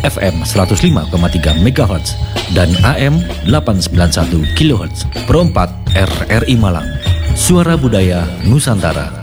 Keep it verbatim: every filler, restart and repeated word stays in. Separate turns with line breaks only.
F M seratus lima koma tiga megahertz dan A M delapan sembilan satu kilohertz. Perempat R R I Malang, Suara Budaya Nusantara.